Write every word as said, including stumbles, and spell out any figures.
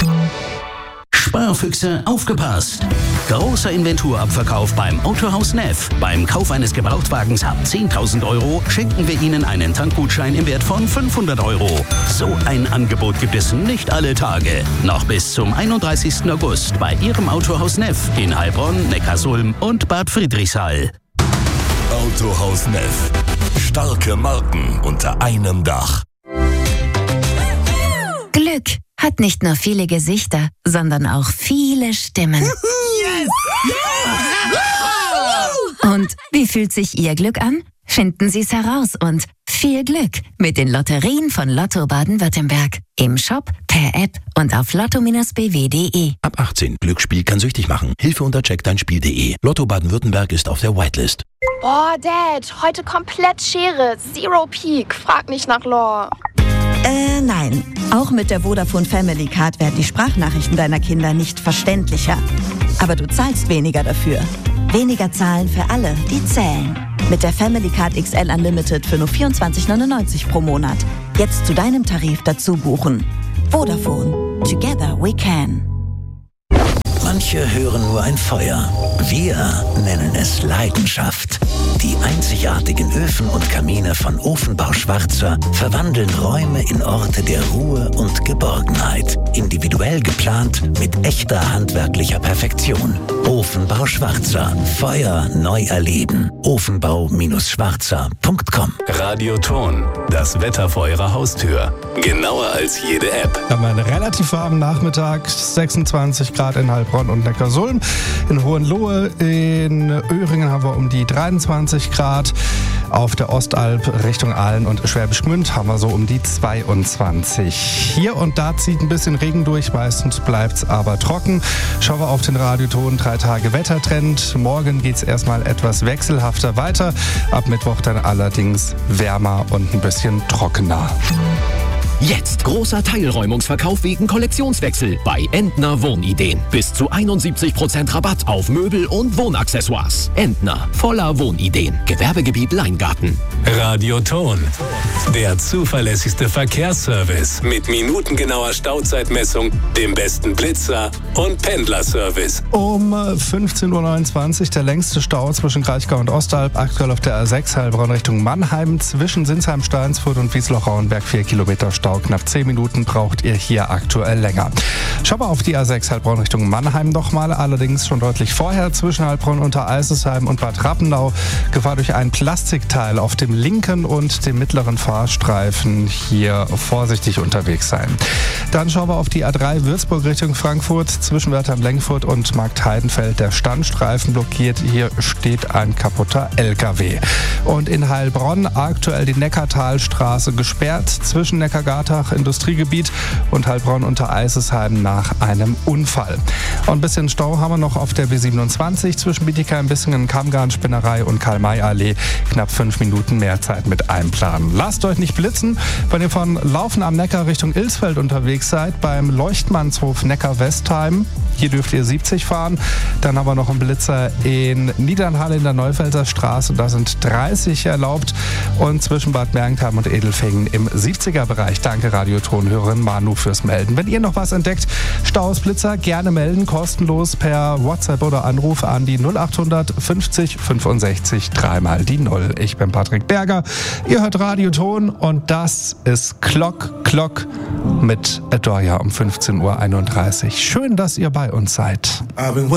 Sparfüchse, aufgepasst! Großer Inventurabverkauf beim Autohaus Neff. Beim Kauf eines Gebrauchtwagens ab zehntausend Euro schenken wir Ihnen einen Tankgutschein im Wert von fünfhundert Euro. So ein Angebot gibt es nicht alle Tage. Noch bis zum einunddreißigsten August bei Ihrem Autohaus Neff in Heilbronn, Neckarsulm und Bad Friedrichshall. Autohaus Neff. Starke Marken unter einem Dach. Glück hat nicht nur viele Gesichter, sondern auch viele Stimmen. Yes! Yeah! Und wie fühlt sich Ihr Glück an? Finden Sie es heraus und viel Glück mit den Lotterien von Lotto Baden-Württemberg. Im Shop, per App und auf lotto Bindestrich b w punkt d e. Ab achtzehn. Glücksspiel kann süchtig machen. Hilfe unter check dein Spiel punkt d e. Lotto Baden-Württemberg ist auf der Whitelist. Boah, Dad, heute komplett Schere. Zero Peak. Frag nicht nach Lore. Äh, nein. Auch mit der Vodafone Family Card werden die Sprachnachrichten deiner Kinder nicht verständlicher. Aber du zahlst weniger dafür. Weniger zahlen für alle, die zählen. Mit der Family Card X L Unlimited für nur vierundzwanzig neunundneunzig pro Monat. Jetzt zu deinem Tarif dazu buchen. Vodafone. Together we can. Manche hören nur ein Feuer. Wir nennen es Leidenschaft. Die einzigartigen Öfen und Kamine von Ofenbau Schwarzer verwandeln Räume in Orte der Ruhe und Geborgenheit. Individuell geplant mit echter handwerklicher Perfektion. Ofenbau Schwarzer. Feuer neu erleben. ofenbau Schwarzer punkt com. Radioton. Das Wetter vor Ihrer Haustür. Genauer als jede App. Wir haben einen relativ warmen Nachmittag. sechsundzwanzig Grad in Heilbronn und Neckarsulm. In Hohenlohe, in Öhringen haben wir um die dreiundzwanzig Grad. Auf der Ostalb Richtung Aalen und Schwäbisch Gmünd haben wir so um die zweiundzwanzig. Hier und da zieht ein bisschen Regen durch, meistens bleibt es aber trocken. Schauen wir auf den Radioton, drei Tage Wettertrend. Morgen geht es erstmal etwas wechselhafter weiter. Ab Mittwoch dann allerdings wärmer und ein bisschen trockener. Jetzt großer Teilräumungsverkauf wegen Kollektionswechsel bei Entner Wohnideen. Bis zu einundsiebzig Prozent Rabatt auf Möbel und Wohnaccessoires. Entner, voller Wohnideen. Gewerbegebiet Leingarten. Radioton. Der zuverlässigste Verkehrsservice mit minutengenauer Stauzeitmessung, dem besten Blitzer und Pendlerservice. Um fünfzehn Uhr neunundzwanzig der längste Stau zwischen Kraichgau und Ostalb, aktuell auf der A sechs Heilbronn Richtung Mannheim, zwischen Sinsheim, Steinsfurt und Wiesloch-Rauenberg, vier Kilometer Stau. Knapp zehn Minuten braucht ihr hier aktuell länger. Schauen wir auf die A sechs Heilbronn Richtung Mannheim nochmal, allerdings schon deutlich vorher zwischen Heilbronn unter Eisesheim und Bad Rappenau. Gefahr durch ein Plastikteil auf dem linken und dem mittleren Fahrstreifen, hier vorsichtig unterwegs sein. Dann schauen wir auf die A drei Würzburg Richtung Frankfurt, zwischen Wertheim-Lengfurt und Marktheidenfeld. Der Standstreifen blockiert, hier steht ein kaputter L K W. Und in Heilbronn aktuell die Neckartalstraße gesperrt, zwischen Neckargartach Industriegebiet und Heilbronn unter Eisesheim nach einem Unfall. Und ein bisschen Stau haben wir noch auf der B siebenundzwanzig zwischen Bietigheim, Bissingen, Kammgarn, Spinnerei und Karl-May-Allee. Knapp fünf Minuten mehr Zeit mit einplanen. Lasst euch nicht blitzen, wenn ihr von Laufen am Neckar Richtung Ilsfeld unterwegs seid, beim Leuchtmannshof Neckar-Westheim. Hier dürft ihr siebzig fahren. Dann haben wir noch einen Blitzer in Niedernhalle in der Neufelser Straße. Da sind dreißig erlaubt. Und zwischen Bad Mergentheim und Edelfingen im siebziger Bereich. Danke Radiotonhörerin Manu fürs Melden. Wenn ihr noch was entdeckt, Staus, Blitzer, gerne melden. Kostenlos per WhatsApp oder Anruf an die null acht fünfzig fünfundsechzig dreimal die null. Ich bin Patrick Berger. Ihr hört Radioton und das ist Clock Clock mit Adoria um fünfzehn Uhr einunddreißig. Schön, dass ihr bei uns seid.